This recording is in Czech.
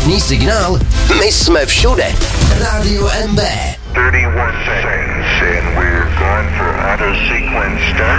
Hlavní signál? My jsme všude. Rádio MB. 31 seconds and we're going for auto sequence start.